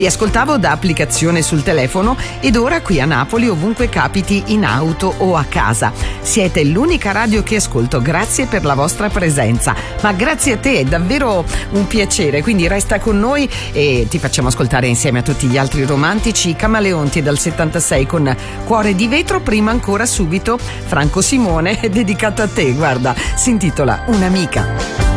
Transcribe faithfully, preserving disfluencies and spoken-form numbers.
Li ascoltavo da applicazione sul telefono ed ora qui a Napoli ovunque capiti, in auto o a casa. Siete l'unica radio che ascolto, grazie per la vostra presenza. Ma grazie a te, è davvero un piacere, quindi resta con noi e ti facciamo ascoltare insieme a tutti gli altri romantici i Camaleonti dal settantasei con Cuore di vetro. Prima ancora subito Franco Simone dedicato a te, guarda, si intitola Un'amica.